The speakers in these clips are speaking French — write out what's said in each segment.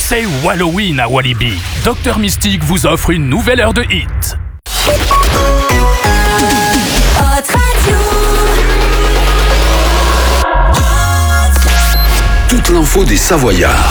C'est Halloween à Walibi. Dr Mystique vous offre une nouvelle heure de hit. Toute l'info des Savoyards.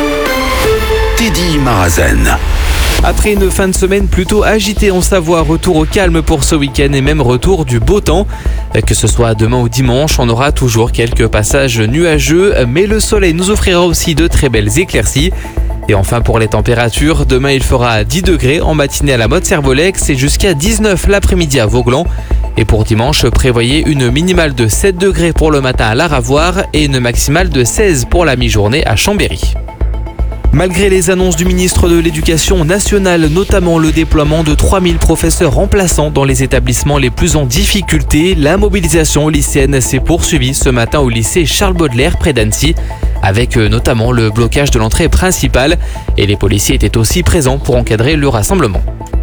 Teddy Marazen. Après une fin de semaine plutôt agitée en Savoie, retour au calme pour ce week-end et même retour du beau temps. Que ce soit demain ou dimanche, on aura toujours quelques passages nuageux, mais le soleil nous offrira aussi de très belles éclaircies. Et enfin pour les températures, demain il fera 10 degrés en matinée à la Motte-Servolex et jusqu'à 19 l'après-midi à Vauglan. Et pour dimanche, prévoyez une minimale de 7 degrés pour le matin à Laravoir et une maximale de 16 pour la mi-journée à Chambéry. Malgré les annonces du ministre de l'Éducation nationale, notamment le déploiement de 3000 professeurs remplaçants dans les établissements les plus en difficulté, la mobilisation lycéenne s'est poursuivie ce matin au lycée Charles Baudelaire près d'Annecy, avec notamment le blocage de l'entrée principale. Et les policiers étaient aussi présents pour encadrer le rassemblement.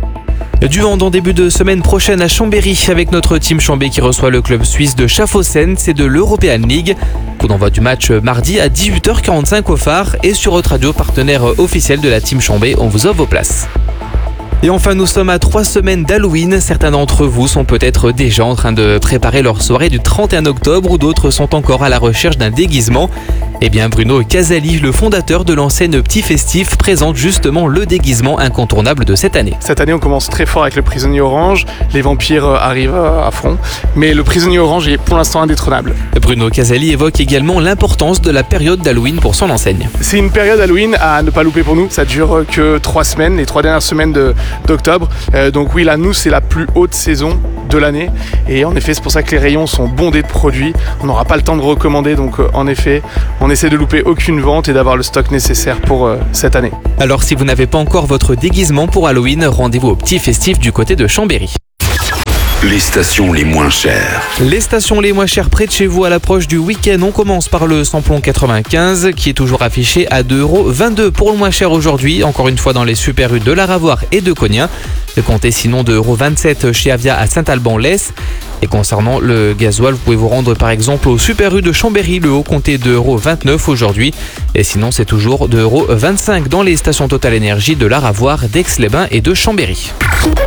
Du hand en début de semaine prochaine à Chambéry avec notre team Chambé qui reçoit le club suisse de Schaffhausen, c'est de l'European League. Coup d'envoi du match mardi à 18h45 au Phare et sur Haute Radio, partenaire officiel de la team Chambé, on vous offre vos places. Et enfin, nous sommes à 3 semaines d'Halloween. Certains d'entre vous sont peut-être déjà en train de préparer leur soirée du 31 octobre ou d'autres sont encore à la recherche d'un déguisement. Eh bien, Bruno Casali, le fondateur de l'enseigne Petit Festif, présente justement le déguisement incontournable de cette année. Cette année, on commence très fort avec le prisonnier orange. Les vampires arrivent à fond. Mais le prisonnier orange est pour l'instant indétrônable. Bruno Casali évoque également l'importance de la période d'Halloween pour son enseigne. C'est une période Halloween à ne pas louper pour nous. Ça dure que 3 semaines, les 3 dernières semaines d'octobre. Donc oui, là, nous, c'est la plus haute saison de l'année. Et en effet, c'est pour ça que les rayons sont bondés de produits. On n'aura pas le temps de recommander. Donc en effet, on essaie de louper aucune vente et d'avoir le stock nécessaire pour cette année. Alors si vous n'avez pas encore votre déguisement pour Halloween, rendez-vous au Petit Festif du côté de Chambéry. Les stations les moins chères. Les stations les moins chères près de chez vous à l'approche du week-end. On commence par le samplon 95 qui est toujours affiché à 2,22€ pour le moins cher aujourd'hui. Encore une fois dans les Super U de Laravoir et de Cognin. Comptez sinon 2,27€ chez Avia à Saint-Alban-Lès. Et concernant le gasoil, vous pouvez vous rendre par exemple au Super U de Chambéry. Le haut comptez 2,29€ aujourd'hui. Et sinon c'est toujours 2,25€ dans les stations Total Énergie de Laravoir, d'Aix-les-Bains et de Chambéry.